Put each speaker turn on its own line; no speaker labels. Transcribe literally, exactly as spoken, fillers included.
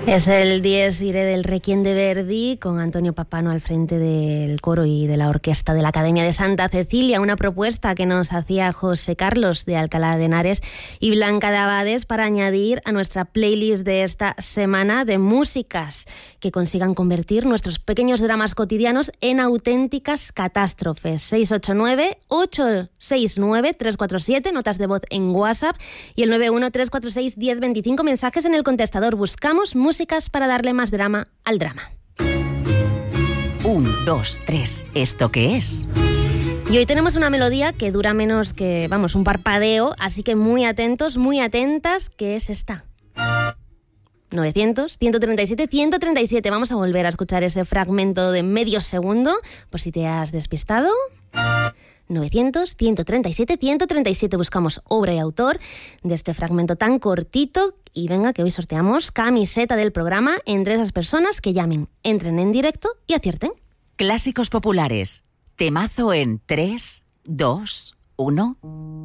Es el Dies Irae del Requiem de Verdi, con Antonio Papano al frente del coro y de la orquesta de la Academia de Santa Cecilia, una propuesta que nos hacía José Carlos de Alcalá de Henares y Blanca de Abades para añadir a nuestra playlist de esta semana de músicas que consigan convertir nuestros pequeños dramas cotidianos en auténticas catástrofes. seis ocho nueve, ocho seis nueve, tres cuatro siete, notas de voz en WhatsApp, y el nueve uno tres cuatro seis, uno cero dos cinco, mensajes en el contestador. Buscamos música Músicas para darle más drama al drama.
Un, dos, tres. ¿Esto qué es?
Y hoy tenemos una melodía que dura menos que, vamos, un parpadeo, así que muy atentos, muy atentas, que es esta. novecientos, ciento treinta y siete, ciento treinta y siete. Vamos a volver a escuchar ese fragmento de medio segundo, por si te has despistado. novecientos, ciento treinta y siete, ciento treinta y siete. Buscamos obra y autor de este fragmento tan cortito. Y venga, que hoy sorteamos camiseta del programa entre esas personas que llamen, entren en directo y acierten.
Clásicos populares. Temazo en tres, dos, uno.